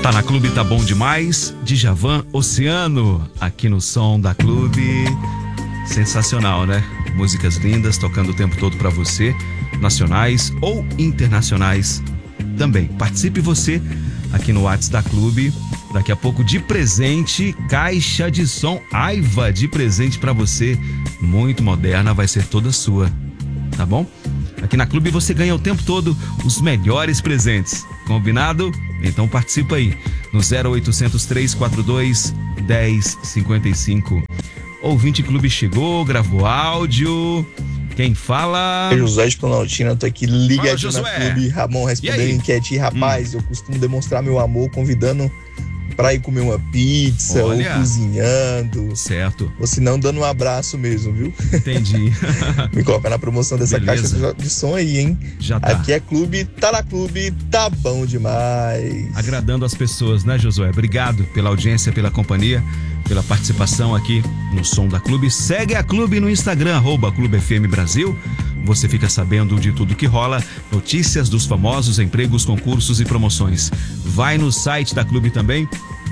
Tá na Clube, tá bom demais. Djavan, Oceano, aqui no Som da Clube. Sensacional, né? Músicas lindas, tocando o tempo todo pra você, nacionais ou internacionais também. Participe você aqui no WhatsApp da Clube. Daqui a pouco, de presente, caixa de som Aiva de presente pra você. Muito moderna, vai ser toda sua, tá bom? Aqui na Clube você ganha o tempo todo os melhores presentes. Combinado? Então participa aí no 0800 342 1055. Ouvinte Clube chegou, gravou áudio. Quem fala? José de Planaltina, tô aqui ligadinho na Clube. Ramon respondendo enquete. Rapaz, eu costumo demonstrar meu amor convidando pra ir comer uma pizza. Olha, ou cozinhando. Certo. Ou se não, dando um abraço mesmo, viu? Entendi. Me coloca na promoção dessa Beleza. caixa de som aí, hein? Já tá. Aqui é Clube, tá na Clube, tá bom demais. Agradando as pessoas, né, Josué? Obrigado pela audiência, pela companhia, pela participação aqui no Som da Clube. Segue a Clube no Instagram, @Clube FM Brasil. Você fica sabendo de tudo que rola, notícias dos famosos, empregos, concursos e promoções. Vai no site da Clube também,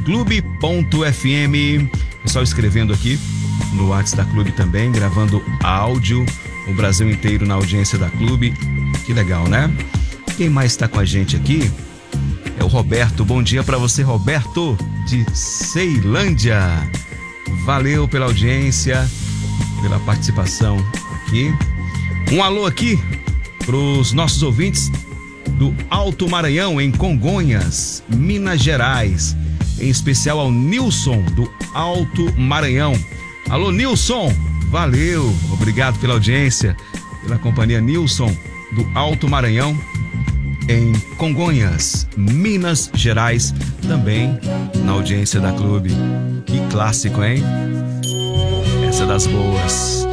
clube.fm. Pessoal escrevendo aqui no WhatsApp da Clube também, gravando áudio, o Brasil inteiro na audiência da Clube. Que legal, né? Quem mais está com a gente aqui é o Roberto. Bom dia para você, Roberto, de Ceilândia. Valeu pela audiência, pela participação aqui. Um alô aqui pros nossos ouvintes do Alto Maranhão, em Congonhas, Minas Gerais. Em especial ao Nilson, do Alto Maranhão. Alô, Nilson, valeu, obrigado pela audiência, pela companhia. Nilson, do Alto Maranhão, em Congonhas, Minas Gerais, também na audiência da Clube. Que clássico, hein? Essa é das boas.